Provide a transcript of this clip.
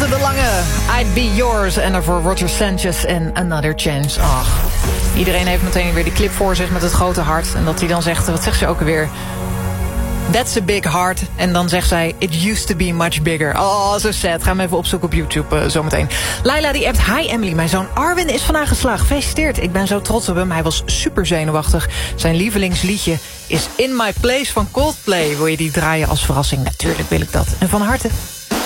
Ilse de Lange, I'd Be Yours. En daarvoor Roger Sanchez en Another Chance. Ach, iedereen heeft meteen weer die clip voor zich met het grote hart. En dat hij dan zegt, wat zegt ze ook alweer? That's a big heart. En dan zegt zij, it used to be much bigger. Oh, zo sad. Ga hem even opzoeken op YouTube zometeen. Laila die appt, hi Emily, mijn zoon Arwen is vandaag geslaagd. Gefeliciteerd, ik ben zo trots op hem. Hij was super zenuwachtig. Zijn lievelingsliedje is In My Place van Coldplay. Wil je die draaien als verrassing? Natuurlijk wil ik dat. En van harte.